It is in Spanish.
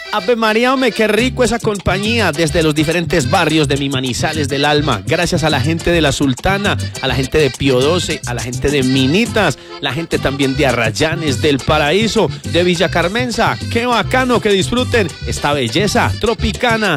Ave María, hombre, qué rico esa compañía desde los diferentes barrios de mi Manizales del alma. Gracias a la gente de La Sultana, a la gente de Pío XII, a la gente de Minitas, la gente también de Arrayanes, del Paraíso, de Villa Carmenza. Qué bacano que disfruten esta belleza tropicana.